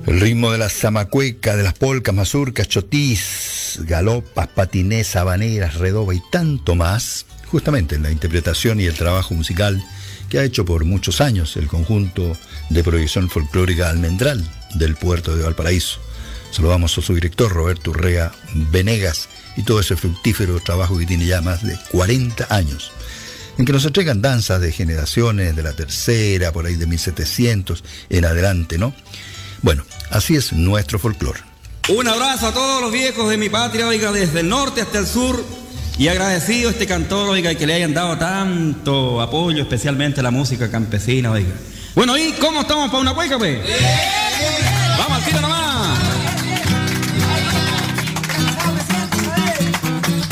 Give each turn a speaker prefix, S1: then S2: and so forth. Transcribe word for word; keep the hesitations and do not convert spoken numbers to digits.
S1: El ritmo de la zamacueca, de las polcas, mazurcas, chotís, galopas, patinés, habaneras, redoba y tanto más, justamente en la interpretación y el trabajo musical que ha hecho por muchos años el conjunto de proyección folclórica Almendral del puerto de Valparaíso. Saludamos a su director Roberto Urrea Venegas y todo ese fructífero trabajo que tiene ya más de cuarenta años, en que nos entregan danzas de generaciones, de la tercera, por ahí de mil setecientos en adelante, ¿no? Bueno, así es nuestro folclore.
S2: Un abrazo a todos los viejos de mi patria, oiga, desde el norte hasta el sur, y agradecido a este cantor, oiga, que le hayan dado tanto apoyo, especialmente a la música campesina, oiga. Bueno, ¿y cómo estamos para una cueca, pues? ¡Sí! Vamos al tiro nomás.